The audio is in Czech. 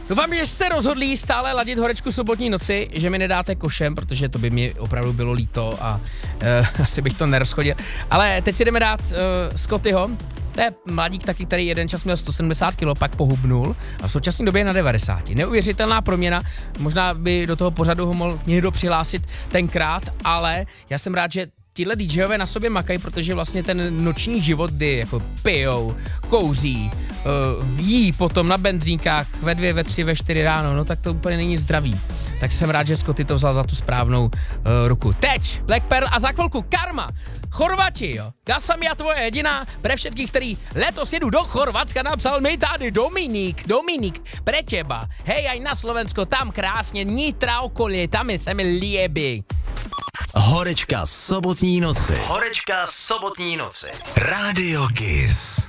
Doufám, že jste rozhodlí stále ladit horečku sobotní noci, že mi nedáte košem, protože to by mi opravdu bylo líto a asi bych to nerozchodil. Ale teď si jdeme dát Scottyho. To je mladík taky, který jeden čas měl 170 kg, pak pohubnul a v současné době je na 90. Neuvěřitelná proměna, možná by do toho pořadu ho mohl někdo přihlásit tenkrát, ale já jsem rád, že tihle DJové na sobě makají, protože vlastně ten noční život, kdy jako pijou, kouří, jí potom na benzínkách ve 2, ve 3, ve 4 ráno, no tak to úplně není zdravý. Tak jsem rád, že Scotty to vzal za tu správnou ruku. Teď Black Pearl a za chvilku Karma. Chorvati, jo. Já jsem já tvoje jediná, pre všetkých, který letos jedu do Chorvatska, napsal mi tady Dominik, pre teba. Hej, aj na Slovensko, tam krásně, Nitra okolie, tam se mi líbí. Horečka sobotní noci. Rádio Kiss.